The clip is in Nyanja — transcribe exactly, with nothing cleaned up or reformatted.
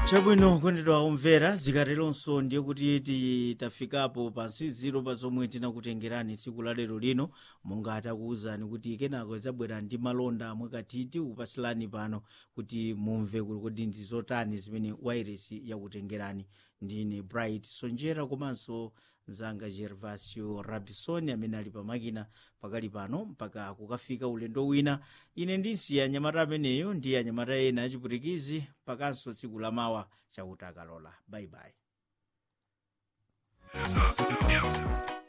Chabwino kondedwa kumvera zikateronso ndiye kuti titafikapo pansi ziro pa zomwe tinakutengerani tsiku la lero lino, monga atakuwuzani kuti kenako idzabwera ndi malonda mwakatiti kupasilani pano kuti mumve kuti ndi zotani zimene wairesi yakutengerani. Ndine Bright Sonjera komanso mzanga Gervasio Rabisoni amene ali pamakina pakali pano mpaka kukafika ulendo wina. Ine ndinsiya anyamata ameneyo ndi anyamata ena achipwitikizi pakanso tsiku la mawa chakuti akalola. Bye bye.